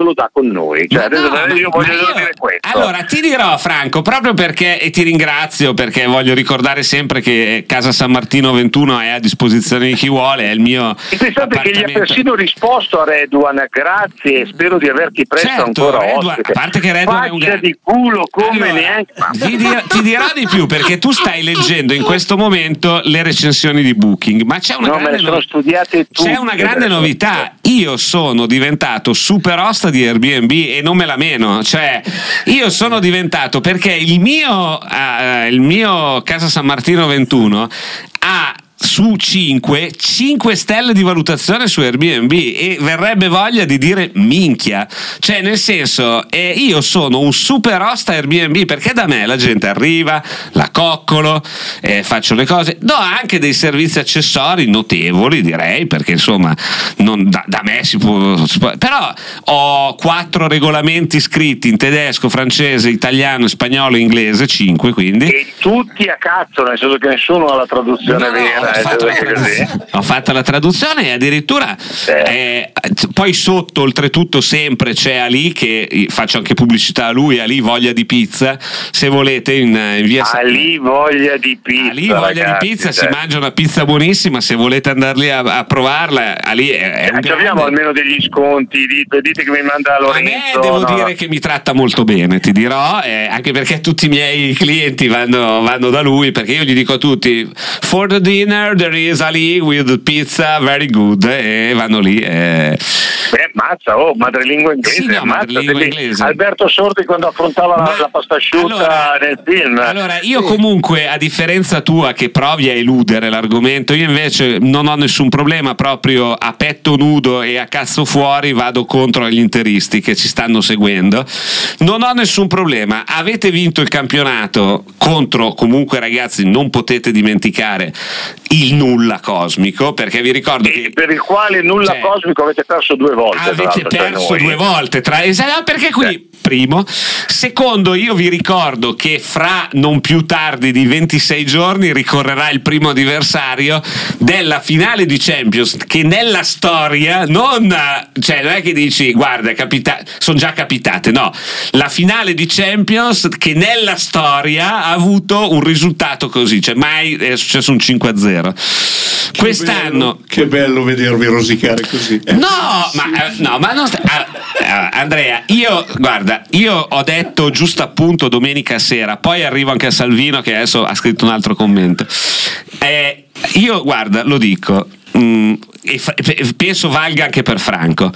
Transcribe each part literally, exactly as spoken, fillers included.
lo dà con noi. Cioè, adesso no, io voglio io, dire questo. Allora ti dirò, Franco, proprio perché, e ti ringrazio perché voglio ricordare sempre che Casa San Martino ventuno è a disposizione di chi vuole, è il mio e pensate che gli ha persino risposto a Redouan, grazie, spero di averti presto certo, ancora Redouan, ospite. A parte che Redouan è un faccia di culo come allora, neanche ti, dir, ti dirò di più perché tu stai leggendo in questo momento le recensioni di Booking, ma c'è una no, grande, me le sono studiate tutte, c'è una grande novità. Io sono diventato super host di Airbnb e non me la meno, cioè io sono diventato perché il mio uh, il mio Casa San Martino ventuno ha su cinque, cinque stelle di valutazione su Airbnb e verrebbe voglia di dire minchia, cioè nel senso eh, io sono un super host a Airbnb perché da me la gente arriva, la coccolo, eh, faccio le cose, do anche dei servizi accessori notevoli direi perché insomma non, da, da me si può, si può però ho quattro regolamenti scritti in tedesco, francese, italiano, spagnolo e inglese, cinque quindi e tutti a cazzo, nel senso che nessuno ha la traduzione no, vera. Ho fatto, ho fatto la traduzione e addirittura eh, poi sotto oltretutto sempre c'è Ali che faccio anche pubblicità a lui, Ali voglia di pizza se volete in, in via Ali voglia di pizza Ali voglia ragazzi, di pizza, cioè. Si mangia una pizza buonissima, se volete andare lì a, a provarla Ali è, è un eh, abbiamo almeno degli sconti, dite, dite che mi manda Lorenzo. A me devo no, dire no. che mi tratta molto bene, ti dirò, eh, anche perché tutti i miei clienti vanno, vanno da lui perché io gli dico a tutti for the dinner there is Ali with pizza very good e vanno lì eh. Beh, mazza, oh, madrelingua inglese, sì, no, mazza, madrelingua inglese. Alberto Sordi quando affrontava Ma, la, la pasta asciutta allora, nel film. Allora, io comunque, a differenza tua che provi a eludere l'argomento, io invece non ho nessun problema, proprio a petto nudo e a cazzo fuori vado contro gli interisti che ci stanno seguendo. Non ho nessun problema. Avete vinto il campionato contro, comunque ragazzi, non potete dimenticare il nulla cosmico, perché vi ricordo e che per il quale nulla cioè, cosmico avete perso due volte. avete perso due volte tra esatto, perché qui eh. primo, secondo io vi ricordo che fra non più tardi di ventisei giorni ricorrerà il primo anniversario della finale di Champions che nella storia non cioè non è che dici guarda capita- sono già capitate, no, la finale di Champions che nella storia ha avuto un risultato così, cioè mai è successo un cinque a zero. Che Quest'anno bello, che bello vedervi rosicare così. no ma eh, no ma non sta- ah, ah, Andrea, io guarda, io ho detto giusto appunto domenica sera, poi arrivo anche a Salvino che adesso ha scritto un altro commento, eh, io guarda lo dico mh, e fa- penso valga anche per Franco.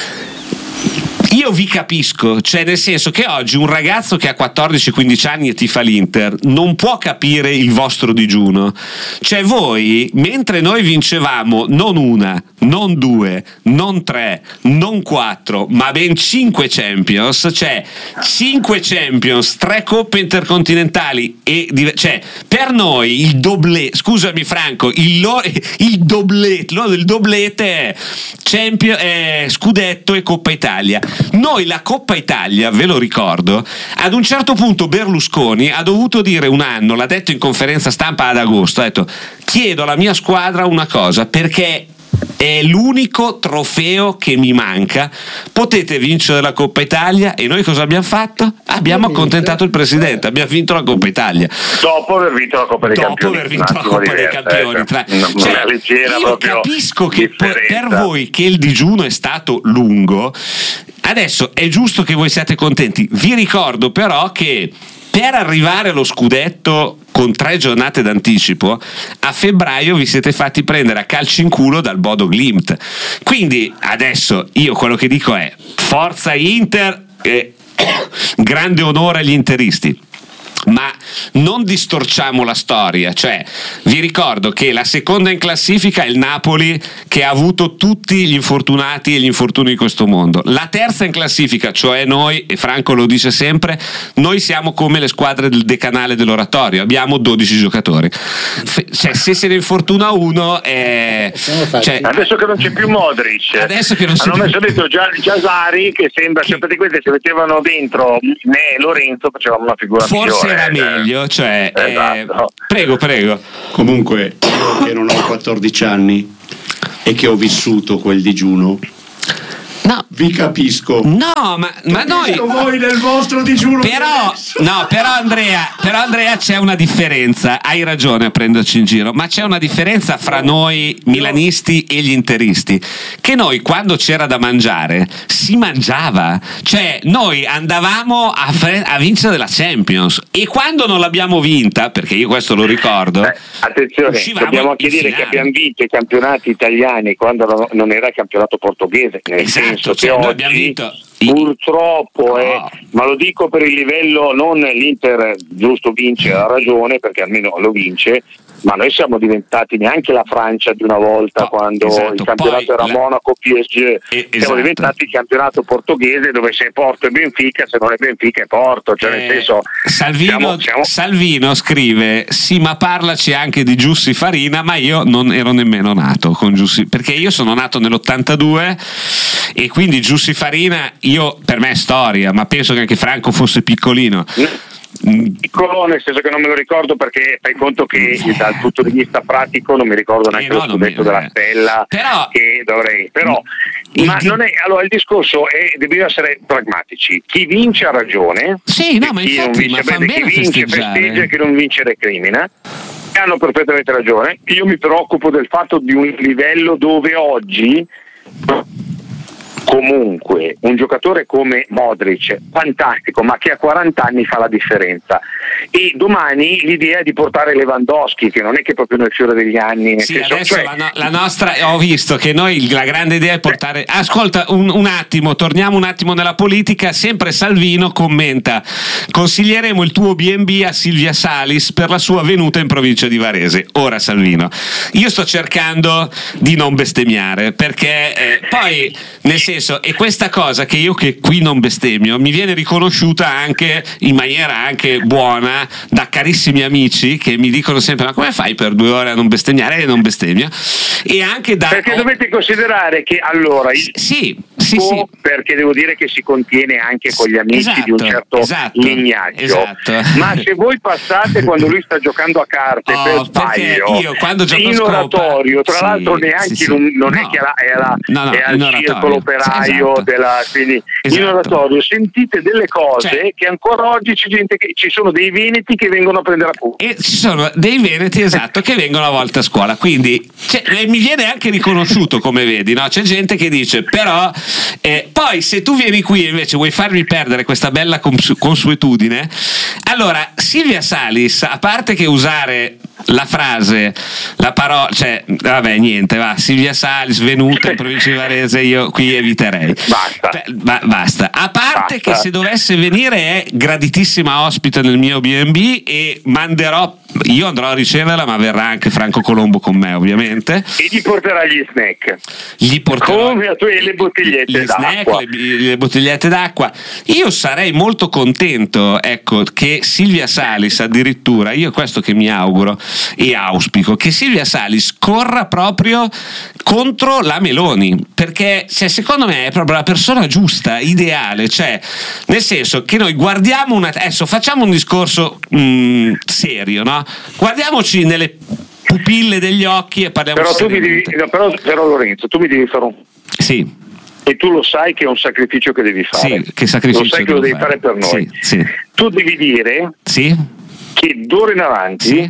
Io vi capisco, cioè nel senso che oggi un ragazzo che ha quattordici quindici anni e tifa l'Inter non può capire il vostro digiuno, cioè voi mentre noi vincevamo non una, non due, non tre, non quattro, ma ben cinque Champions, cioè cinque Champions, tre coppe intercontinentali e cioè per noi il doblete, scusami Franco, il, lo, il doblete, il doblete è Champions, è Scudetto e Coppa Italia. Noi la Coppa Italia, ve lo ricordo, ad un certo punto Berlusconi ha dovuto dire un anno, l'ha detto in conferenza stampa ad agosto, ha detto chiedo alla mia squadra una cosa perché è l'unico trofeo che mi manca, potete vincere la Coppa Italia e noi cosa abbiamo fatto? Abbiamo accontentato il presidente, abbiamo vinto la Coppa Italia dopo aver vinto la Coppa dei dopo Campioni, aver vinto la Coppa dei Campioni, tra... cioè, io capisco che per voi che il digiuno è stato lungo, adesso è giusto che voi siate contenti, vi ricordo però che per arrivare allo scudetto con tre giornate d'anticipo a febbraio vi siete fatti prendere a calci in culo dal Bodo Glimt, quindi adesso io quello che dico è forza Inter e grande onore agli interisti, ma non distorciamo la storia, cioè vi ricordo che la seconda in classifica è il Napoli che ha avuto tutti gli infortunati e gli infortuni di questo mondo, la terza in classifica cioè noi, e Franco lo dice sempre, noi siamo come le squadre del decanale dell'oratorio, abbiamo dodici giocatori, cioè se se ne infortuna uno è... cioè, adesso che non c'è più Modric adesso che non c'è hanno più... messo dentro già Giasari che sembra che... sempre di queste se mettevano dentro me e Lorenzo facevamo una figura forse migliore, era meglio, cioè esatto. eh, prego prego comunque io che non ho quattordici anni e che ho vissuto quel digiuno No. Vi capisco. No, ma, ma noi voi nel vostro digiuno. Però, no, però Andrea, però Andrea c'è una differenza. Hai ragione a prenderci in giro, ma c'è una differenza fra noi milanisti e gli interisti. Che noi quando c'era da mangiare si mangiava, cioè noi andavamo a, fre- a vincere la Champions e quando non l'abbiamo vinta, perché io questo lo ricordo. Eh, attenzione, dobbiamo anche dire che abbiamo vinto i campionati italiani quando non era il campionato portoghese. Nel Esatto, senso cioè, che noi oggi, abbiamo vinto. Purtroppo, no. è, ma lo dico per il livello, non l'Inter giusto vince, ha ragione perché almeno lo vince, ma noi siamo diventati neanche la Francia di una volta, no, quando esatto. il campionato Poi era la... Monaco, P S G, eh, siamo esatto. diventati il campionato portoghese dove se è Porto e Benfica, se non è Benfica è Porto, cioè eh, nel senso Salvino, siamo, siamo... Salvino scrive sì, ma parlaci anche di Giussi Farina, ma io non ero nemmeno nato con Giussi, perché io sono nato nell'ottantadue e quindi Giussi Farina io per me è storia, ma penso che anche Franco fosse piccolino. Piccolo nel senso che non me lo ricordo perché fai conto che dal punto di vista pratico non mi ricordo neanche eh no, lo scudetto mi... della Stella però... che dovrei però il... ma non è allora il discorso è dobbiamo essere pragmatici, chi vince ha ragione, sì, no, ma chi infatti, non vince ma bene, chi vince festeggia e chi non vince recrimina, hanno perfettamente ragione. Io mi preoccupo del fatto di un livello dove oggi comunque un giocatore come Modric, fantastico, ma che a quaranta anni fa la differenza, e domani l'idea è di portare Lewandowski, che non è che proprio nel fiore degli anni, nel sì, senso, adesso cioè... la, no, la nostra, ho visto che noi la grande idea è portare ascolta un, un attimo, torniamo un attimo nella politica, sempre Salvino commenta: consiglieremo il tuo B and B a Silvia Salis per la sua venuta in provincia di Varese. Ora Salvino, io sto cercando di non bestemmiare perché eh, poi nel senso, e questa cosa che io che qui non bestemmio mi viene riconosciuta anche in maniera anche buona da carissimi amici che mi dicono sempre: ma come fai per due ore a non bestemmiare? E non bestemmio. E anche da perché dovete considerare che allora il sì, sì, sì. perché devo dire che si contiene anche con gli amici esatto, di un certo esatto, lignaggio, esatto. ma se voi passate quando lui sta giocando a carte oh, per sbaglio io quando gioco in oratorio, tra sì, l'altro neanche sì, sì. non, non no. è che è, la, no, no, è al circolo operaio esatto. della, quindi esatto. in oratorio sentite delle cose cioè, che ancora oggi c'è gente che ci sono dei veneti che vengono a prendere appunto e ci sono dei veneti esatto che vengono a volte a scuola, quindi cioè, mi viene anche riconosciuto, come vedi, no? C'è gente che dice però eh, poi se tu vieni qui e invece vuoi farmi perdere questa bella cons- consuetudine, allora Silvia Salis, a parte che usare la frase, la parola, cioè vabbè niente, va, Silvia Salis venuta in provincia di Varese, io qui eviterei. Basta. Beh, ba- basta. A parte basta. Che se dovesse venire è graditissima ospite nel mio B and B e manderò, io andrò a riceverla, ma verrà anche Franco Colombo con me ovviamente. E gli porterà gli snack. Gli porterò come a tu e le bottigliette gli d'acqua. Snack, le, le bottigliette d'acqua. Io sarei molto contento, ecco, che Silvia Salis addirittura, io questo che mi auguro e auspico, che Silvia Salis corra proprio contro la Meloni, perché cioè, secondo me è proprio la persona giusta, ideale, cioè nel senso che noi guardiamo una, adesso facciamo un discorso mh, serio, no? Guardiamoci nelle pupille degli occhi e parliamo però tu mi devi, no, però, però Lorenzo tu mi devi fare un sì e tu lo sai che è un sacrificio che devi fare, sì, che sacrificio lo sai che lo devi fare, fare per noi, sì, sì. Tu devi dire sì. che d'ora in avanti sì.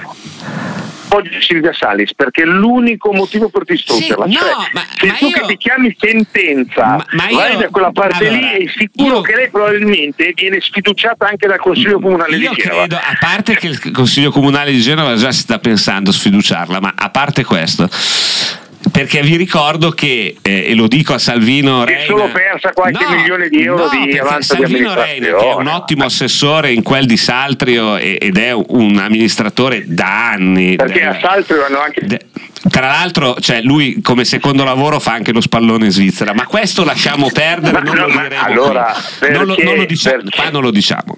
oggi Silvia Salis perché è l'unico motivo per distruggerla, sì, cioè, no, ma, se ma tu io... che ti chiami sentenza ma, ma io... vai da quella parte allora, lì è sicuro io... che lei probabilmente viene sfiduciata anche dal Consiglio Comunale io di Genova. Credo, a parte che il Consiglio Comunale di Genova già si sta pensando a sfiduciarla, ma a parte questo, perché vi ricordo che eh, e lo dico a Salvino Reina, è solo persa qualche no, milione di euro no, di avanzo Salvino di amministrazione Reina, che è un ottimo assessore in quel di Saltrio ed è un amministratore da anni, perché del, a Saltrio hanno anche de, tra l'altro cioè lui come secondo lavoro fa anche lo spallone in Svizzera, ma questo lasciamo perdere, ma non no, lo diremo allora qui. Non, lo, non lo diciamo, perché? qua non lo diciamo.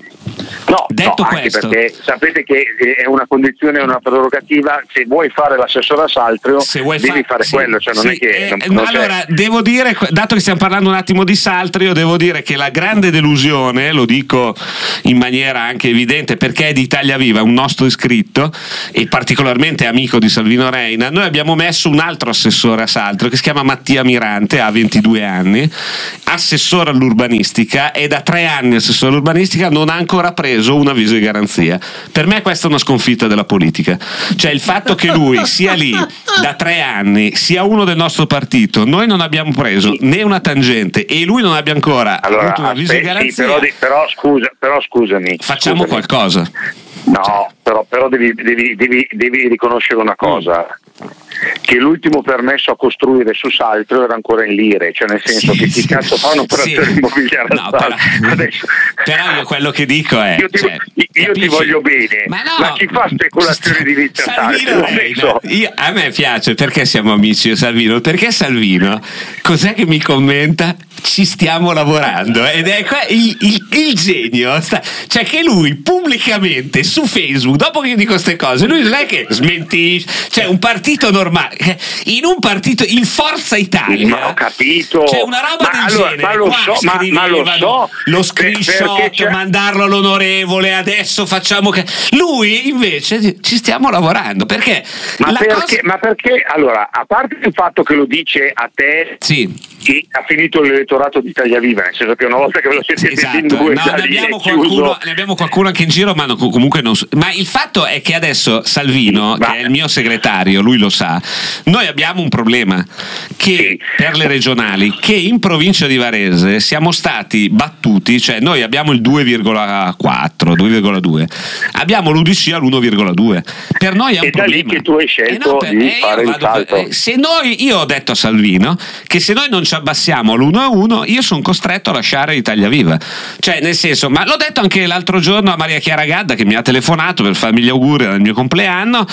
No, detto no, anche questo, perché sapete che è una condizione, una prerogativa, se vuoi fare l'assessore a Saltrio devi fa- fare sì, quello, cioè non sì, è che eh, non, non allora devo dire, dato che stiamo parlando un attimo di Saltrio, devo dire che la grande delusione, lo dico in maniera anche evidente perché è di Italia Viva, un nostro iscritto e particolarmente amico di Salvino Reina, noi abbiamo messo un altro assessore a Saltrio che si chiama Mattia Mirante, ha ventidue anni, assessore all'urbanistica, e da tre anni assessore all'urbanistica non ha ancora preso un avviso di garanzia. Per me questa è una sconfitta della politica, cioè il fatto che lui sia lì da tre anni, sia uno del nostro partito, noi non abbiamo preso né una tangente e lui non abbia ancora allora, avuto un avviso aspetti, di garanzia. Però, però, scusa, però scusami facciamo scusami. qualcosa. No, cioè. però, però devi, devi, devi, devi riconoscere una cosa, mm. che l'ultimo permesso a costruire su Saltrio era ancora in lire, cioè nel senso sì, che chi sì, cazzo fa un'operazione sì. immobiliare no, a però, Adesso, però io quello che dico è io ti, cioè, io ti voglio bene, ma, no, ma chi fa speculazioni di vita Salvino Reina, io, a me piace perché siamo amici io Salvino, perché Salvino cos'è che mi commenta? Ci stiamo lavorando ed è qua il, il, il genio sta, cioè che lui pubblicamente su Facebook, dopo che io dico queste cose, lui non è che smentisce, cioè un partito normale, in un partito, il Forza Italia, ma ho capito, c'è una roba ma del allora, genere, ma lo so, ma, ma lo so, lo screenshot, mandarlo all'onorevole, adesso facciamo che lui invece ci stiamo lavorando perché ma la perché, cosa... ma perché allora, a parte il fatto che lo dice a te, sì, che ha finito l'elettorato di Italia Viva, nel senso che una volta che ve lo siete esatto. in due no, ne, abbiamo qualcuno, ne abbiamo qualcuno anche in giro, ma no, comunque non so. Ma il fatto è che adesso Salvino, sì, che è il mio segretario, lui lo sa, noi abbiamo un problema che sì. per le regionali, che in provincia di Varese siamo stati battuti, cioè noi abbiamo il due virgola quattro, due virgola due, abbiamo l'U D C all'uno virgola due, per noi è un e problema. Da lì che tu hai scelto eh no, per, di eh, fare il salto. Per, eh, se noi, io ho detto a Salvino che se noi non ci abbassiamo all'uno a uno, io sono costretto a lasciare Italia Viva, cioè nel senso, ma l'ho detto anche l'altro giorno a Maria Chiara Gadda che mi ha telefonato per farmi gli auguri del mio compleanno,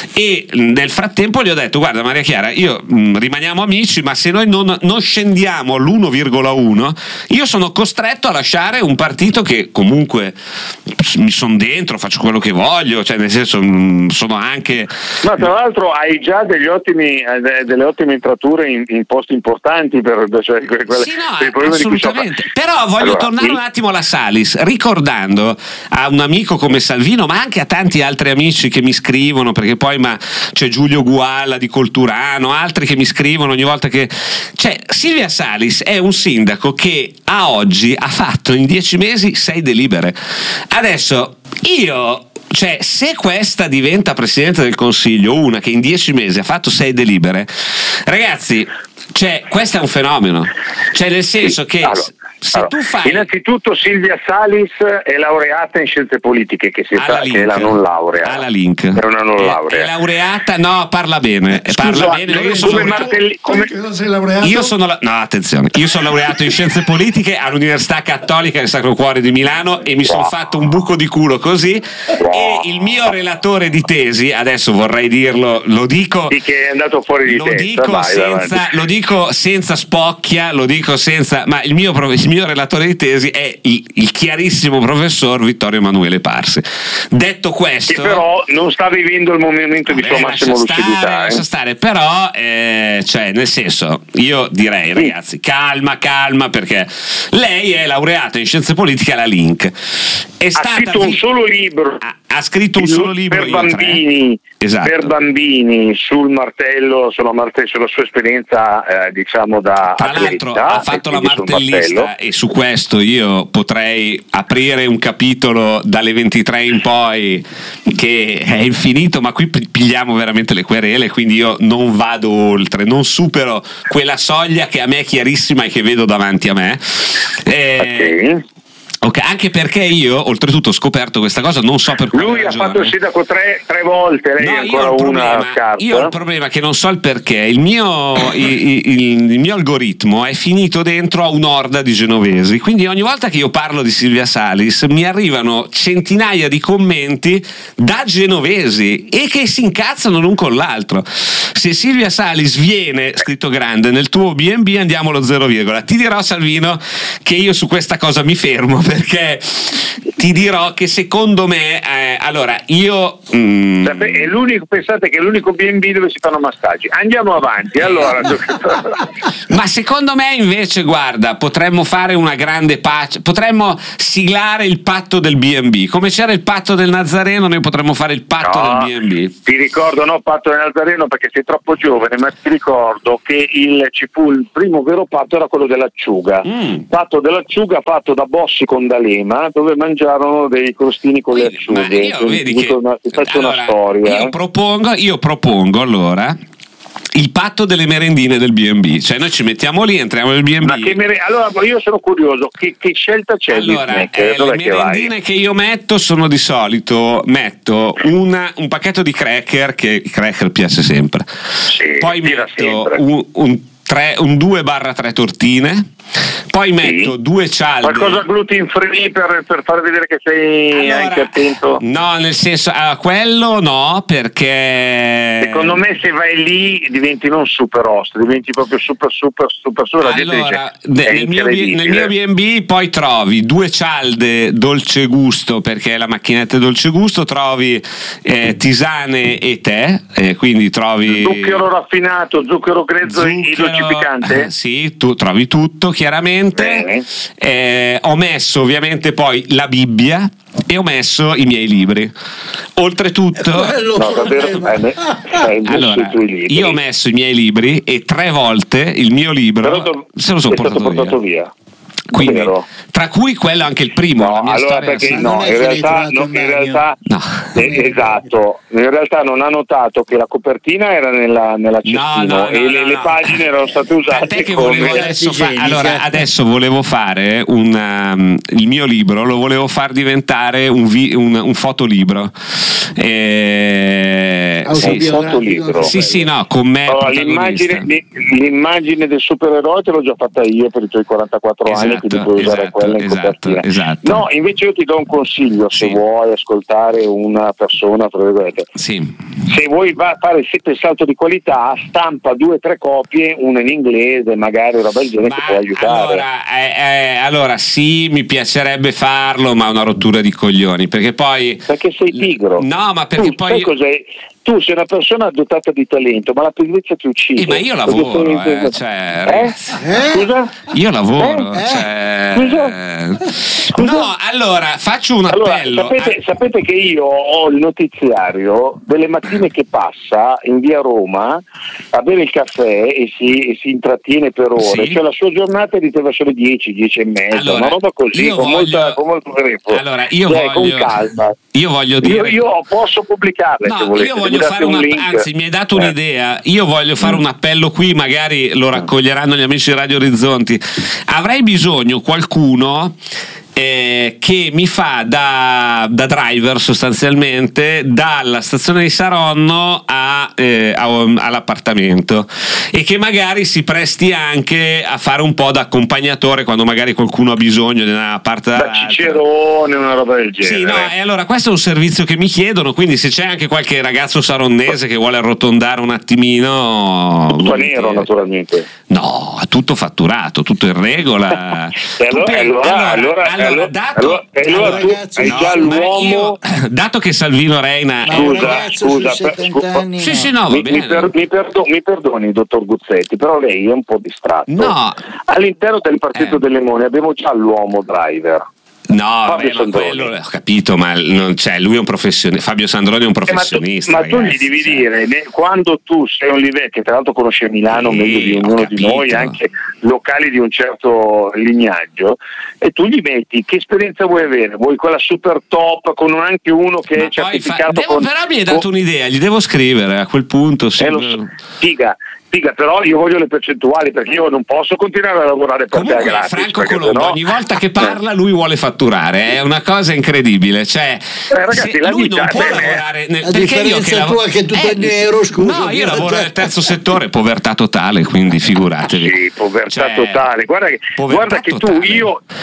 e nel frattempo gli ho detto: guarda Maria Chiara, io mh, rimaniamo amici, ma se noi non, non scendiamo all'uno virgola uno, io sono costretto a lasciare un partito che comunque mi sono dentro, faccio quello che voglio, cioè nel senso mh, sono anche, ma tra l'altro hai già degli ottimi, eh, delle ottime entrature in, in posti importanti per, cioè, quelle, sì, no, assolutamente. Però voglio allora, tornare sì. un attimo alla Salis, ricordando a un amico come Salvino, ma anche a tanti altri amici che mi scrivono, perché poi ma c'è Giulio Gualla di Colturano, altri che mi scrivono ogni volta che, cioè Silvia Salis è un sindaco che a oggi ha fatto in dieci mesi sei delibere. Adesso io, cioè, se questa diventa Presidente del Consiglio, una che in dieci mesi ha fatto sei delibere, ragazzi, cioè, questo è un fenomeno, cioè nel senso sì, che allora, se allora, tu fai... Innanzitutto Silvia Salis è laureata in scienze politiche, che si sa che è la non laurea. Alla Link. È una non laurea. È, è laureata, no, parla bene. Scusa, parla bene. Io sono come Martelli, come... non sei laureato? Io sono la... no, attenzione, io sono laureato in scienze politiche all'Università Cattolica del Sacro Cuore di Milano e mi sono wow. fatto un buco di culo così wow. e il mio relatore di tesi, adesso vorrei dirlo, lo dico, sì, che è andato fuori di lo testa, dico vai, senza, lo dico senza spocchia, lo dico senza, ma il mio, il mio relatore di tesi è il, il chiarissimo professor Vittorio Emanuele Parsi. Detto questo, che però non sta vivendo il momento di sua massima lucidità, lascia eh. stare, però eh, cioè nel senso, io direi ragazzi, calma calma, perché lei è laureata in scienze politiche alla Link, è stata ha scritto un solo libro, ha, ha scritto un solo libro per bambini, esatto. per bambini sul martello, sulla, martello, sulla sua esperienza eh, diciamo da tra atleta, l'altro ha fatto la martellista, e su questo io potrei aprire un capitolo dalle ventitré in poi che è infinito, ma qui pigliamo veramente le querele, quindi io non vado oltre, non supero quella soglia che a me è chiarissima e che vedo davanti a me. Eh, okay. Ok, anche perché io oltretutto ho scoperto questa cosa, non so per quale lui ragione. Ha fatto il sindaco tre, tre volte, lei no, ancora una a scarpa. Io ho il problema che non so il perché, il mio, il, il, il mio algoritmo è finito dentro a un'orda di genovesi, quindi ogni volta che io parlo di Silvia Salis mi arrivano centinaia di commenti da genovesi e che si incazzano l'un con l'altro. Se Silvia Salis viene, scritto grande, nel tuo B and B andiamo allo zero virgola. Ti dirò Salvino che io su questa cosa mi fermo, perché ti dirò che secondo me eh, allora io mm, è l'unico, pensate che è l'unico B and B dove si fanno massaggi. Andiamo avanti, allora. Ma secondo me invece, guarda, potremmo fare una grande pace, potremmo siglare il patto del B and B, come c'era il patto del Nazareno, noi potremmo fare il patto no, del B and B. Ti ricordo, no, patto del Nazareno perché sei troppo giovane, ma ti ricordo che il, ci fu il primo vero patto, era quello dell'acciuga, mm. patto dell'acciuga fatto da Bossi con D'Alema, dove mangiarono dei crostini con Quindi, le acciughe. Io, vedi che, una, allora, una storia. Io propongo, io propongo allora il patto delle merendine del B and B, cioè noi ci mettiamo lì, entriamo nel B and B. Ma che mere- allora io sono curioso, che, che scelta c'è? Allora, eh, le merendine che, che io metto sono di solito metto una, un pacchetto di cracker, che i cracker piace sempre, sì, poi metto sempre. un, un, tre, un due barra tre tortine, poi metto sì. due cialde. Qualcosa gluten free per, per far vedere che sei allora, anche attento? No, nel senso, a quello no, perché secondo me se vai lì diventi non super host, diventi proprio super super super super. Allora, de, nel, mio, nel mio B and B poi trovi due cialde dolce gusto, perché è la macchinetta dolce gusto, trovi eh, tisane e tè, eh, quindi trovi zucchero raffinato, zucchero grezzo e dolce piccante? Eh, sì, tu trovi tutto chiaramente. Eh, ho messo ovviamente poi la Bibbia e ho messo i miei libri. Oltretutto, no, davvero, eh, eh, allora, io ho messo i miei libri e tre volte il mio libro do- se lo sono portato, portato via. via. Quindi, tra cui quello anche il primo. No, la mia allora perché no, in realtà, no, in realtà no. Eh, esatto, in realtà non ha notato che la copertina era nella, nella cestino no, no, e no, le, no, le no. pagine erano state usate. Tant'è che come volevo adesso fa- allora adesso volevo fare un, um, il mio libro lo volevo far diventare un, vi- un, un fotolibro. E... Sì, un fotolibro. Sì, sì, no, con me. Allora, l'immagine, l'immagine del supereroe te l'ho già fatta io per i tuoi quarantaquattro esatto, anni, quindi puoi usare esatto, quella in esatto, copertina. Esatto. No, invece io ti do un consiglio, se sì. vuoi ascoltare una persona, tra virgolette. Sì. Se vuoi va- fare il salto di qualità, stampa due o tre copie, una in inglese, magari roba del genere, che può aiutare. Allora, eh, eh, allora sì, mi piacerebbe farlo, ma è una rottura di coglioni, perché poi perché sei pigro. No, ma perché tu, poi sai cos'è? Tu sei una persona dotata di talento, ma la pigrizia ti uccide. Eh, ma io lavoro, sei... eh, cioè, eh? Scusa? Io lavoro, eh? cioè... Scusa? Scusa? No, allora faccio un allora, appello. Sapete, a... sapete che io ho il notiziario delle mattine che passa in via Roma a bere il caffè e si, e si intrattiene per ore. Sì? Cioè la sua giornata è di verso le dieci, dieci e mezza, allora, una roba così, con, voglio... molta, con molto tempo. Allora, io cioè, voglio... con calma. Io voglio dire... Io, io posso pubblicarle, no, se volete. io voglio fare un una... link. Anzi, mi hai dato eh. un'idea. Io voglio fare un appello qui, magari lo raccoglieranno gli amici di Radio Orizzonti. Avrei bisogno qualcuno eh, che mi fa da, da driver sostanzialmente dalla stazione di Saronno a, eh, a, all'appartamento, e che magari si presti anche a fare un po' da accompagnatore quando magari qualcuno ha bisogno di una parte da Cicerone, una roba del genere. Sì, no, e allora questo è un servizio che mi chiedono, quindi se c'è anche qualche ragazzo saronnese che vuole arrotondare un attimino, tutto nero naturalmente. No, tutto fatturato, tutto in regola. E allora, allora, allora, allora, allora, dato, allora, allora tu ragazzo, hai no, già l'uomo. Io, dato che Salvino Reina ma è un scusa, ragazzo scusa, su settanta scusa. anni, sì, no. sì, no, va mi, bene. mi, per, mi, perdo, mi perdoni, dottor Guzzetti, però lei è un po' distratto. No. All'interno del Partito Eh. delle Leoni abbiamo già l'uomo driver. No, Fabio vabbè, ma quello, ho capito, ma non, cioè, lui è un professionista. Fabio Sandroni è un professionista. Eh, ma tu, ma tu ragazzi, gli devi cioè. dire, ne, quando tu sei un livello, che tra l'altro conosce Milano Sì, meglio di ho ognuno di capito. noi, anche locali di un certo lignaggio, e tu gli metti che esperienza vuoi avere? Vuoi quella super top con anche uno che Ma è poi fa- certificato devo, con, però mi hai dato con, un'idea, gli devo scrivere a quel punto. Sì. eh, lo so, figa, figa, però io voglio le percentuali, perché io non posso continuare a lavorare per Comunque, te gratis, Franco perché Colombo, sennò- ogni volta che parla lui vuole fatturare, è una cosa incredibile. Cioè, Eh, ragazzi, se la lui vita non può è- lavorare. Nel, La perché io differenza che lav- tua è che tu prendi euro, scusa, No, io io lavoro già- nel terzo settore, povertà totale, quindi figuratevi. Sì, povertà Cioè, totale. Guarda che, povertà guarda che tu, totale. io,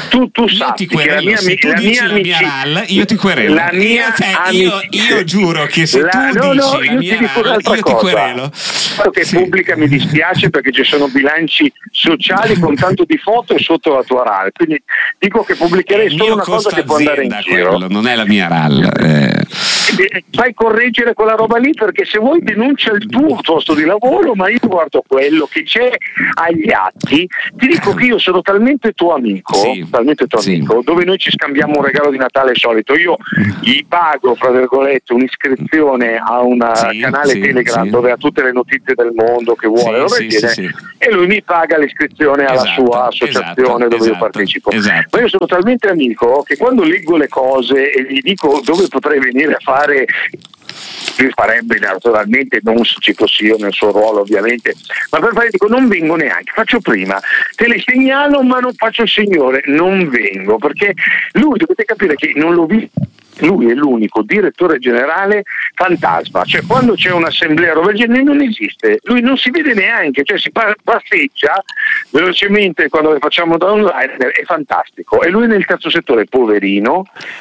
tu, tu io sappi ti querelo, che la mia, se tu la dici mia la mia R A L, io ti querelo. La mia io, cioè, io, io giuro che se la, tu no, dici no, la io mia ti dico R A L, un'altra io cosa. ti querelo. Quello che sì. pubblica mi dispiace perché ci sono bilanci sociali con tanto di foto sotto la tua R A L, quindi dico che pubblicherei solo una cosa che può andare in giro. Quello, non è la mia R A L. Eh. Fai correggere quella roba lì, perché se vuoi denuncia il tuo posto di lavoro, ma io guardo quello che c'è agli atti. Ti dico che io sono talmente tuo amico, sì, talmente tuo sì. amico, dove noi ci scambiamo un regalo di Natale solito. Io gli pago, fra virgolette, un'iscrizione a un sì, canale sì, Telegram sì. dove ha tutte le notizie del mondo che vuole, sì, sì, sì, sì. e lui mi paga l'iscrizione alla esatto, sua associazione esatto, dove esatto, io partecipo. Esatto. Ma io sono talmente amico che quando leggo le cose e gli dico dove potrei venire a fare, lui farebbe naturalmente, non se ci fossi io nel suo ruolo ovviamente, ma per fare dico non vengo neanche, faccio prima, te le segnalo ma non faccio il signore, non vengo, perché lui, dovete capire che non l'ho visto, lui è l'unico direttore generale fantasma, cioè quando c'è un'assemblea roba del genere non esiste, lui non si vede neanche, cioè si passeggia velocemente quando le facciamo da online, è fantastico, e lui nel terzo settore poverino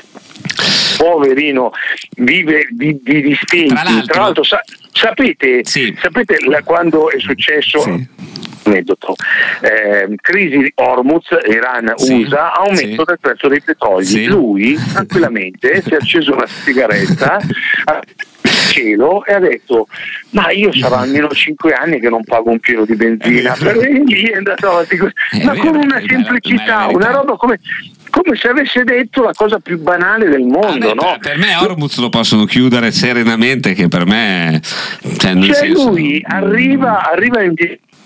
poverino vive di, di, di stenti. Tra l'altro, Tra l'altro sa, sapete, sì. sapete la, quando è successo sì. aneddoto, eh, crisi di Hormuz, Iran, sì. U S A, aumento sì. del prezzo dei petroli, sì. lui tranquillamente si è acceso una sigaretta cielo e ha detto ma io sarò almeno cinque anni che non pago un chilo di benzina, per lì è andato avanti così, ma vero, con una semplicità, una roba come come se avesse detto la cosa più banale del mondo. Ah, beh, no? Per me Hormuz lo possono chiudere serenamente, che per me cioè, nel cioè senso... lui arriva arriva in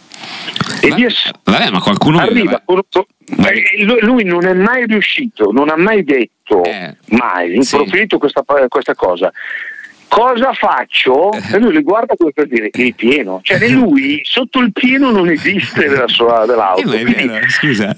e di es- vabbè, ma qualcuno arriva con, con, eh, lui non è mai riuscito, non ha mai detto eh, mai inprofittato sì. questa, questa cosa. Cosa faccio? E lui li guarda come per dire il pieno, cioè lui sotto il pieno non esiste della sua, dell'auto. Eh, Quindi, vero, scusa.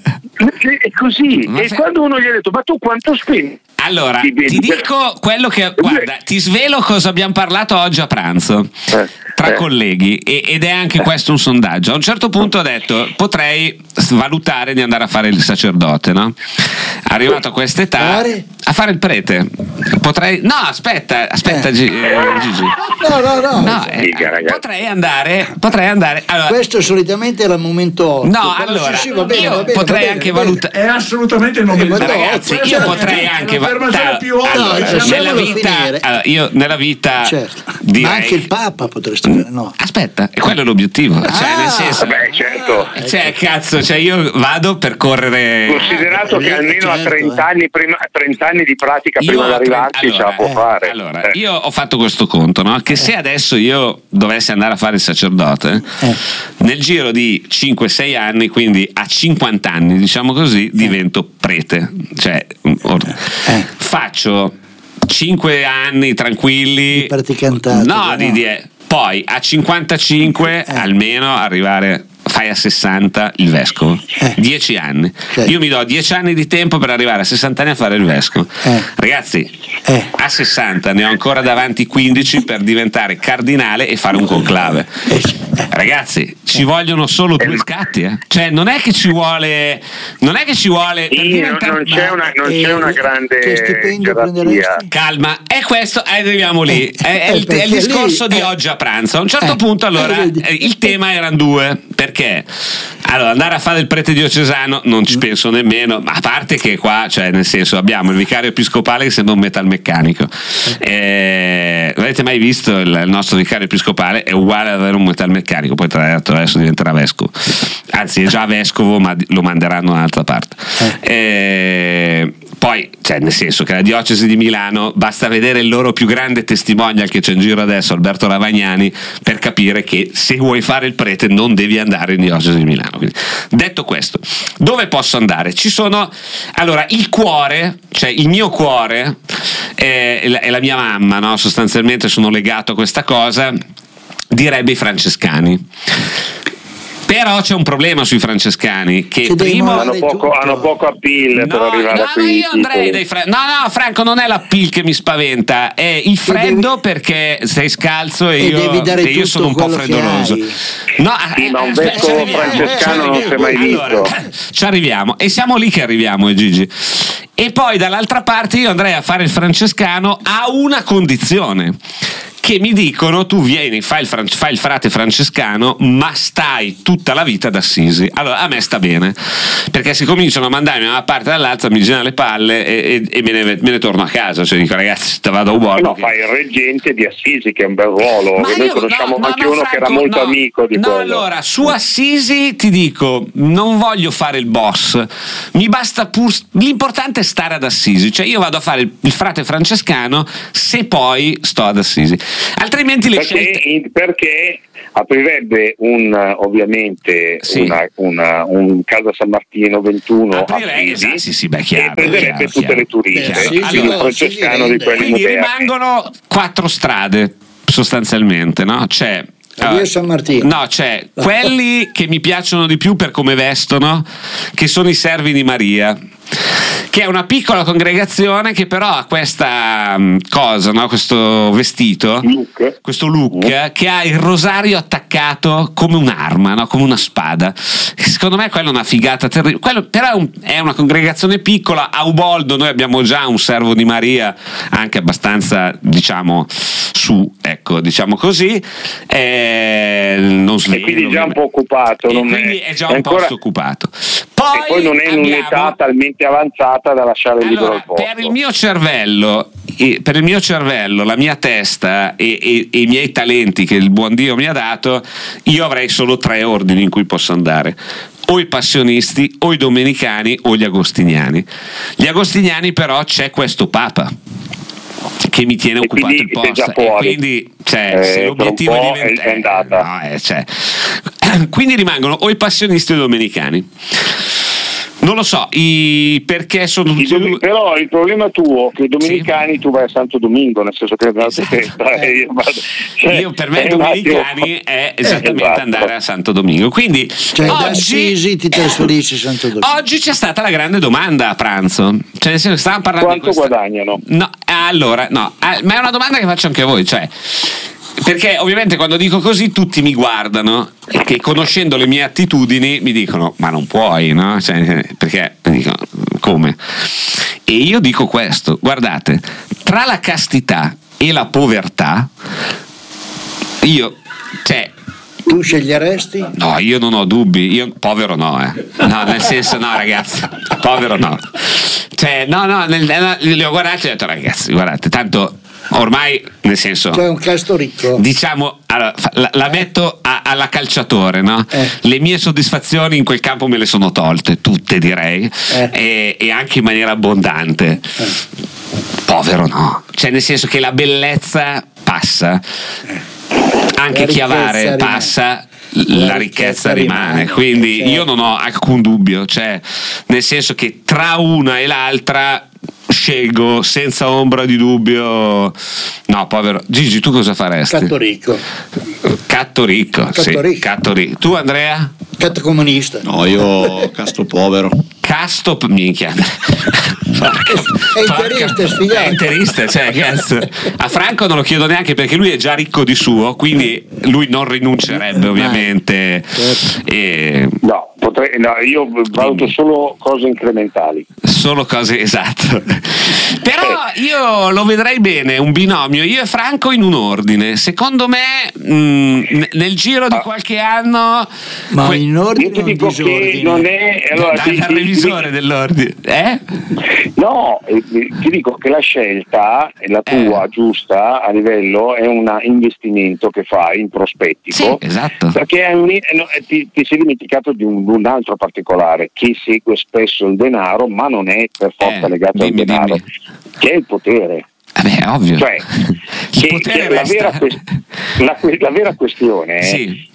È così. Ma e se... quando uno gli ha detto ma tu quanto spendi? Allora, ti, ti dico quello che guarda, ti svelo cosa abbiamo parlato oggi a pranzo eh, tra eh. colleghi e, ed è anche eh. questo un sondaggio. A un certo punto ho detto potrei valutare di andare a fare il sacerdote, no? Arrivato a quest'età a fare il prete. Potrei no, aspetta, aspetta eh. G, eh, Gigi. No, no, no. no eh, potrei andare, potrei andare. Allora, questo solitamente era il momento otto. No, allora sì, sì, va bene, io va bene, potrei va bene, anche valutare. È assolutamente il momento otto. Ragazzi, io potrei anche valutare. Più allora, no, nella vita, allora, io nella vita certo. direi... ma anche il Papa potresti fare, no? Aspetta, è quello l'obiettivo, ah, cioè nel senso, vabbè, certo. Cioè cazzo, cioè io vado per correre. Considerato che almeno certo, a trenta anni prima, trenta anni di pratica io prima di arrivarci allora, ce la può eh, fare. Allora, eh. io ho fatto questo conto, no? Che eh. se adesso io dovessi andare a fare il sacerdote, eh. nel giro di cinque sei anni, quindi a cinquanta anni, diciamo così, eh. divento prete, cioè or- eh. faccio cinque anni tranquilli, praticantati, no, di die- poi a cinquantacinque eh. almeno arrivare, fai a sessanta il vescovo, eh. dieci anni, okay. Io mi do dieci anni di tempo per arrivare a sessanta anni a fare il vescovo, eh. ragazzi eh. a sessanta ne ho ancora davanti quindici per diventare cardinale e fare un conclave, eh. ragazzi ci vogliono solo due scatti, eh. Cioè non è che ci vuole non è che ci vuole per diventare... non c'è una, non c'è una grande gerarchia. Calma, è questo, arriviamo lì, è, è, è, il, è il discorso lì, di oggi a pranzo. A un certo eh, punto allora eh, il tema erano due, perché allora andare a fare il prete diocesano non ci penso nemmeno, ma a parte che qua, cioè nel senso, abbiamo il vicario episcopale che sembra un metalmeccanico. Eh, avete mai visto il, il nostro vicario episcopale? È uguale ad avere un metalmeccanico, poi tra l'altro adesso diventerà vescovo, anzi è già vescovo ma lo manderanno da un'altra parte. Eh, poi, cioè nel senso che la diocesi di Milano, basta vedere il loro più grande testimonial che c'è in giro adesso, Alberto Lavagnani, per capire che se vuoi fare il prete non devi andare in diocesi di Milano. Quindi, detto questo, dove posso andare? Ci sono, allora, il cuore, cioè il mio cuore è, è la mia mamma, no? Sostanzialmente sono legato a questa cosa, direbbe i francescani. Però c'è un problema sui francescani che Ci primo hanno poco, hanno poco appeal per no, arrivare no, a quei ma io andrei titoli. dai Fra- no no Franco, non è l'appeal che mi spaventa, è il freddo, devi... perché sei scalzo e, e io, devi dare e io sono un po' freddoloso. No, sì, eh, ma un eh, vescovo francescano non si è mai visto. Allora, ci arriviamo, e siamo lì che arriviamo, eh, Gigi. E poi dall'altra parte io andrei a fare il francescano a una condizione, che mi dicono: tu vieni, fai il, fran- fai il frate francescano, ma stai tutta la vita ad Assisi. Allora a me sta bene, perché se cominciano a mandarmi da una parte e dall'altra mi girano le palle e, e, e me, ne, me ne torno a casa, cioè dico: ragazzi, te vado a uomo. No, che... fai il reggente di Assisi, che è un bel ruolo, Ma e noi io, conosciamo no, anche no, no, uno Franco, che era molto no, amico di no, quello. allora su Assisi ti dico, non voglio fare il boss, mi basta pur, l'importante è stare ad Assisi, cioè io vado a fare il, il frate francescano se poi sto ad Assisi, altrimenti le perché, scelte... in, perché aprirebbe un ovviamente Sì. una, una, un Casa San Martino ventuno Aprirei, Assisi, esatto, sì, sì, beh, chiaro, e prenderebbe chiaro, tutte chiaro. le turiste, Beh, sì, quindi allora, un francescano di quelli quindi moderni. rimangono quattro strade sostanzialmente, no? C'è La via San Martino. No, c'è quelli che mi piacciono di più per come vestono, che sono i servi di Maria, che è una piccola congregazione che però ha questa um, cosa, no? Questo vestito, Look. questo look mm. che ha il rosario attaccato come un'arma, no? Come una spada. Secondo me quella è una figata terribile. Quello, però è, un, è una congregazione piccola. A Uboldo noi abbiamo già un servo di Maria anche abbastanza, diciamo, su, ecco, diciamo così. Eh, non E quindi già un po' occupato, e non quindi è, è già è un ancora, posto occupato. Poi, e poi non è in abbiamo, un'età talmente avanzata da lasciare allora, libero il posto. per il mio cervello, per il mio cervello, la mia testa e, e, e i miei talenti che il buon Dio mi ha dato, io avrei solo tre ordini in cui posso andare: o i passionisti, o i domenicani, o gli agostiniani. Gli agostiniani però c'è questo Papa che mi tiene E occupato il quindi sei già posto, e fuori. quindi cioè, Eh, se l'obiettivo per un è po' diventare è andata. no, eh, cioè. Quindi rimangono o i passionisti o i domenicani. Non lo so, i, perché sono tutti Dom- però il problema tuo è che i domenicani sì. tu vai a Santo Domingo, nel senso che esatto. eh, io, vado, cioè, io per me i domenicani è esattamente esatto. andare a Santo Domingo. Quindi cioè, oggi, da Assisi ti trasferisci a Santo Domingo. Oggi c'è stata la grande domanda a pranzo. Cioè, nel senso, stavamo parlando quanto di questa... guadagnano? No, allora, no, ma è una domanda che faccio anche a voi, cioè. Perché ovviamente quando dico così tutti mi guardano e che, conoscendo le mie attitudini, mi dicono: ma non puoi, no? Cioè, perché mi dicono: come? E io dico questo: guardate, tra la castità e la povertà, io, cioè, tu sceglieresti? no, io non ho dubbi, io povero no, eh. No, nel senso, no, ragazzi, povero no. Cioè, no, no, nel, no li ho guardati e ho detto: ragazzi, guardate, tanto ormai, nel senso, cioè un casto ricco, diciamo, allora, la, la metto a, alla calciatore, no? Eh. Le mie soddisfazioni in quel campo me le sono tolte tutte, direi, eh. e, e anche in maniera abbondante. Eh. Povero no, cioè nel senso che la bellezza passa, anche Chiavare passa, la, la ricchezza, ricchezza rimane, rimane, quindi certo. Io non ho alcun dubbio, cioè nel senso che tra una e l'altra scelgo senza ombra di dubbio. No, povero Gigi, tu cosa faresti? Catto ricco. Catto ricco, Catto sì, ricco. Catto ricco. Tu, Andrea? Catto comunista. No, io casto povero. Casto, minchia. È interista, sfigato. È interista, cioè, cazzo. A Franco non lo chiedo neanche perché lui è già ricco di suo, quindi lui non rinuncerebbe, ovviamente. Certo. E... No, potrei, no, io valuto solo cose incrementali. Solo cose, esatto. Però io lo vedrei bene, un binomio, io e Franco in un ordine. Secondo me, mh, nel giro di qualche anno. Ma que- in ordine io ti dico che non è. Allora, da, ti, dal ti, revisore ti, dell'ordine, eh? No, eh, ti dico che la scelta, la tua eh. giusta a livello, è un investimento che fai in prospettico. Sì, esatto. Perché è un, no, ti, ti sei dimenticato di un, un altro particolare che segue spesso il denaro, ma non è per forza eh, legato dimmi, al denaro, dimmi. che è il potere. Eh beh, ovvio. Cioè, il che, potere che la, resta. vera que- la, la vera questione è sì.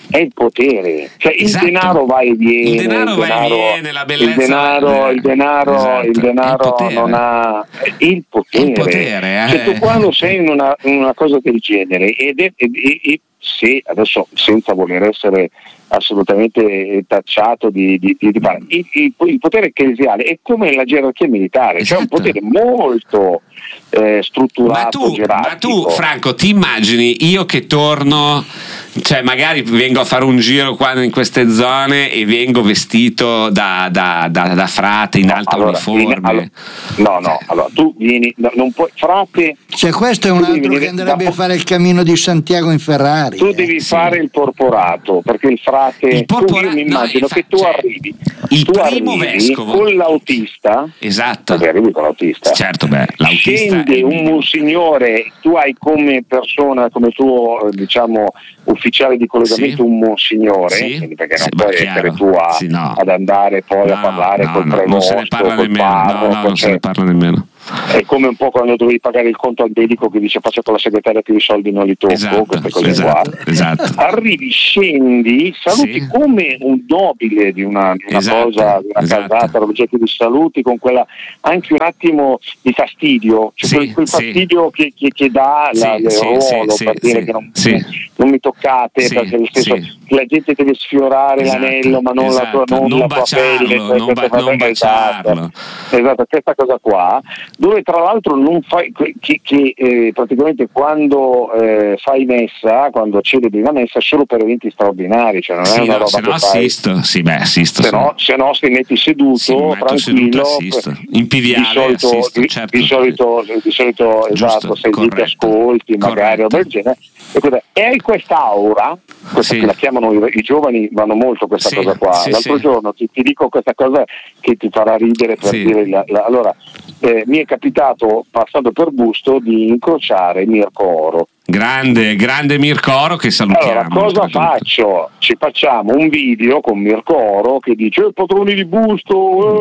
è il potere, cioè esatto. il denaro va e viene, il denaro, il va denaro, e viene, la bellezza, il denaro, il denaro, esatto. il denaro il non ha il potere, il potere eh. Cioè, tu quando sei in una, in una cosa del genere ed è, ed, ed, ed, se adesso senza voler essere assolutamente tacciato di, di, di, di il, il, il potere ecclesiale è come la gerarchia militare, esatto. C'è un potere molto eh, strutturato, ma tu, gerarchico. Ma tu Franco ti immagini io che torno, cioè magari vengo a fare un giro qua in queste zone e vengo vestito da, da, da, da frate in no, alta allora, uniforme in, allora, no no allora tu vieni no, non puoi frate cioè questo è un altro che andrebbe da, a fare il cammino di Santiago in Ferrari tu eh. devi sì. fare il porporato perché il frate il porpora- tu, io mi immagino no, che tu cioè, arrivi il tu primo arrivi vescovo con l'autista, esatto, perché arrivi con l'autista, certo, beh, l'autista scende un monsignore, tu hai come persona, come tuo diciamo ufficiale di collegamento sì. un monsignore, sì. quindi perché sì, non puoi essere tu a, sì, no. ad andare poi no, a parlare no, col no, prevosto, non se ne parla col nemmeno, parroco, no, no, non se ne parla nemmeno. È come un po' quando dovevi pagare il conto al medico che dice faccia con la segretaria che i soldi non li tocco, esatto, queste cose esatto, qua. Esatto. Arrivi, scendi, saluti sì. come un nobile di una, di una esatto, cosa, di una esatto. casata, l'oggetto di saluti con quella anche un attimo di fastidio, cioè sì, quel, quel fastidio sì. che, che, che dà sì, la, il sì, ruolo sì, per sì, dire sì, che non, sì. non mi toccate, sì, perché nel senso sì. la gente deve sfiorare esatto, l'anello ma non esatto. la tua, non non la tua baciarlo, pelle, non, ba- non baciarlo. Esatto, questa cosa qua, dove tra l'altro non fai che, che eh, praticamente quando eh, fai messa, quando celebri la messa, solo per eventi straordinari, cioè non sì, è una no, roba se che no fai. assisto, sì, beh, assisto. Se no, se no ti metti seduto, sì, tranquillo, seduto, in P V A di solito, assisto, di, certo. di solito, di solito esatto, sei lì ti ascolti, magari o del genere. E hai quest'aura, questa sì. che la chiamano i, i giovani, vanno molto questa sì, cosa qua. Sì, L'altro sì. giorno ti, ti dico questa cosa che ti farà ridere per sì. dire la, la, allora eh, mi è capitato passando per Busto di incrociare Mirko Oro. Grande, grande Mirko Oro che salutiamo. Allora, cosa faccio? Ci facciamo un video con Mirko Oro che dice eh, padroni di Busto,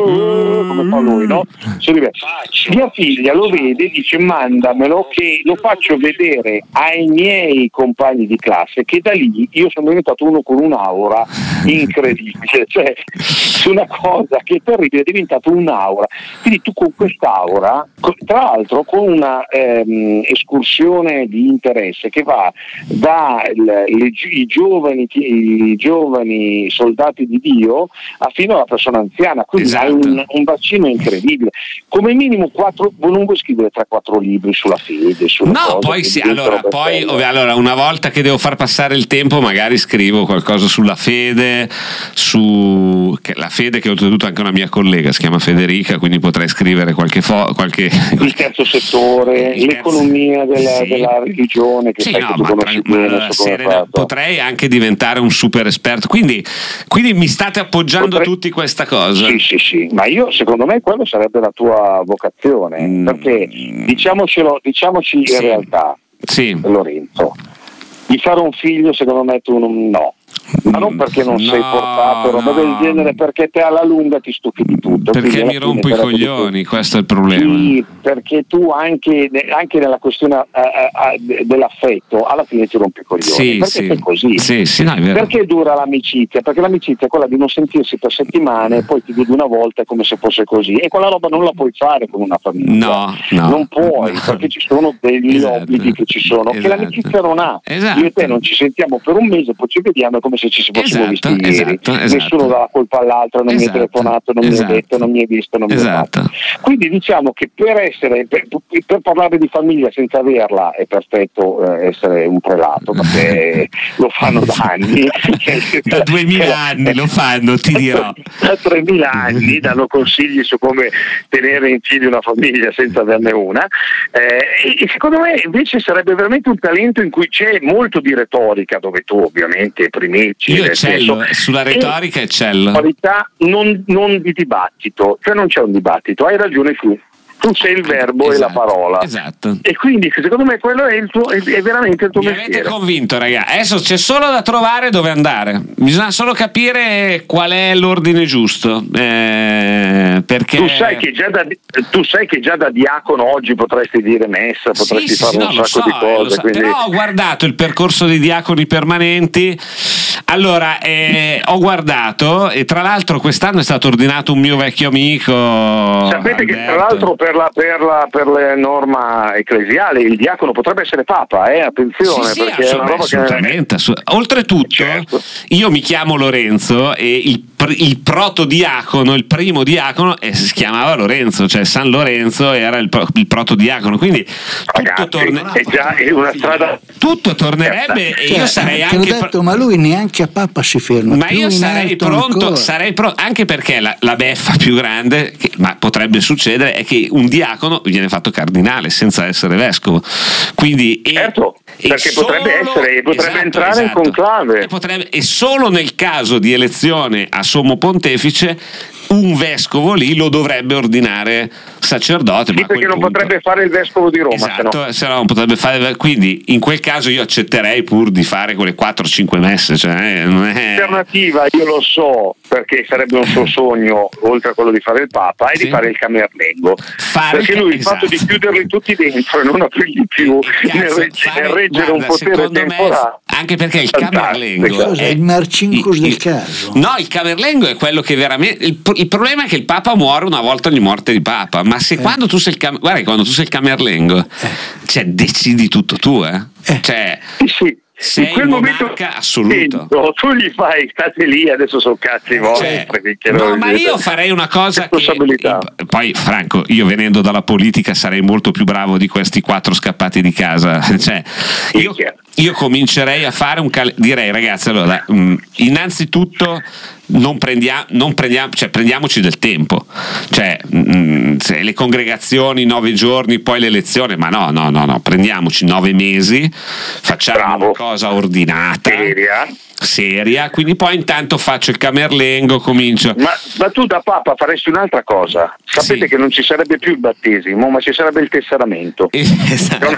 eh, eh, come fa lui, no? Mia figlia lo vede e dice mandamelo che lo faccio vedere ai miei compagni di classe, che da lì io sono diventato uno con un'aura incredibile, cioè su una cosa che è terribile è diventato un'aura. Quindi tu con quest'aura, tra l'altro con una ehm, escursione di interesse che va da le, le, i, giovani, i giovani soldati di Dio a fino alla persona anziana, quindi esatto. hai un, un bacino incredibile. Come minimo quattro, non vuoi scrivere tre quattro libri sulla fede, sulle no, cose, poi sì, allora, poi ovvio, allora una volta che devo far passare il tempo magari scrivo qualcosa sulla fede, su che, la fede che oltretutto anche una mia collega si chiama Federica, quindi potrei scrivere qualche, fo- qualche il terzo settore, il l'economia terzo, della, sì. della religione. Che sì, sai no, che tu ma, conosci tra, bene, ma serie, potrei anche diventare un super esperto, quindi, quindi mi state appoggiando potrei, tutti questa cosa. Sì, sì, sì, ma io secondo me quello sarebbe la tua vocazione, mm. perché diciamocelo, diciamoci sì. in realtà, sì. Lorenzo, di fare un figlio secondo me tu non, no. Ma non perché non no, sei portato, roba no. del genere, perché te alla lunga ti stufi di tutto. Perché mi rompo i coglioni, questo è il problema. Sì, perché tu anche, anche nella questione uh, uh, dell'affetto, alla fine ti rompi i coglioni. Sì, perché sì. è così? Sì, sì, no, è vero. Perché dura l'amicizia? Perché l'amicizia è quella di non sentirsi per settimane e poi ti vedi una volta come se fosse così. E quella roba non la puoi fare con una famiglia. No, no. Non puoi, no. perché ci sono degli esatto. obblighi che ci sono, esatto. che l'amicizia non ha. Esatto. Io e te non ci sentiamo per un mese, poi ci vediamo come se ci si fossimo esatto, visti ieri. Esatto, esatto. Nessuno dà la colpa all'altro, non esatto, mi hai telefonato, non esatto. mi hai detto, non mi hai visto, non esatto. mi hai fatto. Quindi diciamo che per essere per, per parlare di famiglia senza averla è perfetto eh, essere un prelato, perché lo fanno da anni. Da duemila anni lo fanno, ti dirò. Da tremila anni danno consigli su come tenere in piedi una famiglia senza averne una. Eh, e secondo me invece sarebbe veramente un talento in cui c'è molto di retorica, dove tu ovviamente primeggi. Io eccello, sulla retorica eccello. Qualità non, non di dibattito, cioè non c'è un dibattito, hai ragione tu. Tu sei il verbo esatto, e la parola. Esatto. E quindi secondo me quello è, il tuo, è veramente il tuo Mi mestiere. avete convinto, ragazzi. Adesso c'è solo da trovare dove andare. Bisogna solo capire qual è l'ordine giusto. Eh, perché tu sai che già da tu sai che già da diacono oggi potresti dire messa, potresti sì, fare sì, un no, sacco so, di cose. So. Quindi... Però ho guardato il percorso dei diaconi permanenti. Allora, eh, ho guardato e tra l'altro quest'anno è stato ordinato un mio vecchio amico. Sapete che Alberto. tra l'altro per la, per la per la norma ecclesiale il diacono potrebbe essere papa, eh? Attenzione, Sì, sì, perché è una roba assolutamente, che... assolut- oltretutto Certo. io mi chiamo Lorenzo e il, pr- il protodiacono, il primo diacono eh, si chiamava Lorenzo, cioè San Lorenzo era il, pro- il protodiacono, quindi tutto, Ragazzi, torne- è già è una strada... tutto tornerebbe e io Cioè, sarei te l'ho anche detto, pr- ma lui neanche a Papa si ferma. ma più io in sarei alto pronto, ancora. sarei pronto, anche perché la, la beffa più grande, che, ma potrebbe succedere, è che un diacono viene fatto cardinale senza essere vescovo. Quindi, e, Certo, e perché solo- potrebbe essere, potrebbe esatto, entrare esatto. in conclave. E, potrebbe, e solo nel caso di elezione a sommo pontefice un vescovo lì lo dovrebbe ordinare sacerdote. Sì, ma a perché quel non punto- potrebbe fare il vescovo di Roma, esatto, se no. se no non potrebbe fare, quindi in quel caso io accetterei pur di fare quelle quattro cinque messe, cioè non è... L'alternativa, io lo so, perché sarebbe un suo sogno, oltre a quello di fare il Papa, è Sì. di fare il camerlengo. Fare perché il- lui il esatto. fatto di chiuderli tutti dentro e non aprirli più Cazzo, nel, reg- fare- nel reggere guarda, un potere secondo me, temporale. anche perché il Fantastico. camerlengo Cos'è, è il Marcinkus il- del il- caso? no, il camerlengo è quello che veramente il, il problema è che il Papa muore una volta ogni morte di Papa, ma se Eh. quando tu sei il cam- guarda che quando tu sei il camerlengo cioè decidi tutto tu, eh, Eh. cioè Sì, sì. sei In quel il momento monarca assoluto. sento, tu gli fai, state lì, adesso sono cazzi vostri. Cioè, perché no, non- ma io farei una cosa che Responsabilità. poi Franco, io venendo dalla politica sarei molto più bravo di questi quattro scappati di casa, cioè io, io comincerei a fare un cal- direi ragazzi, allora mh, innanzitutto non prendiamo, non prendiamo, cioè prendiamoci del tempo, cioè mh, se le congregazioni nove giorni poi l'elezione, ma no no no no prendiamoci nove mesi, facciamo Bravo. una cosa ordinata, Seria. seria, quindi poi intanto faccio il camerlengo, comincio. Ma, ma tu da Papa faresti un'altra cosa. Sapete Sì. che non ci sarebbe più il battesimo, ma ci sarebbe il tesseramento. Esatto.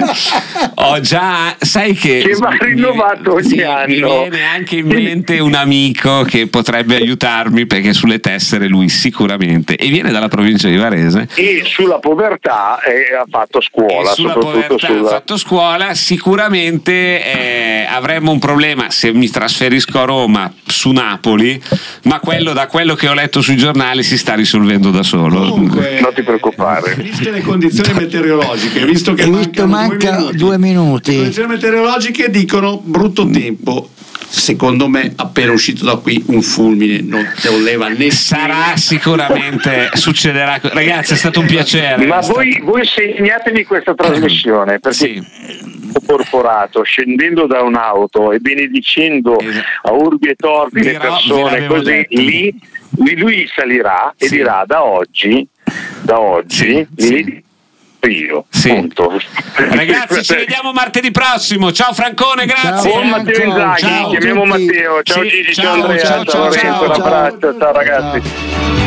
Ho già, sai che, Che va rinnovato ogni sì, anno. Mi viene anche in mente un amico che potrebbe aiutarmi perché sulle tessere lui sicuramente, e viene dalla provincia di Varese. E sulla povertà eh, ha fatto scuola, E sulla soprattutto povertà sulla... ha fatto scuola, sicuramente eh, avremmo un problema se mi trasferisco a Roma su Napoli, ma quello da quello che ho letto sui giornali si sta risolvendo da solo. Comunque, Non ti preoccupare. viste le condizioni meteorologiche, visto che Hai visto, mancano manca due due minuti, minuti. le condizioni meteorologiche dicono brutto tempo. Secondo me, appena uscito da qui, un fulmine non non leva nessuno. Sarà sicuramente, succederà. Ragazzi, è stato un piacere. Ma È stato- voi, voi segnatevi questa trasmissione, perché Sì. il corporato scendendo da un'auto e benedicendo Esatto. a urbi e torbi le Dirò, ve persone l'avevo così, detto. lì lui, lui salirà e Sì. dirà da oggi, da oggi, Sì, lì sì. io, Sì. punto. Ragazzi, ci vediamo martedì prossimo. Ciao Francone, grazie. Buon Matteo Inzaghi, Ciao a chiamiamo tutti. Ciao, ciao Sì, Gigi, ciao, ciao Andrea, ciao, ciao, ciao, Lorenzo, ciao, un ciao. abbraccio, ciao ragazzi. Ciao.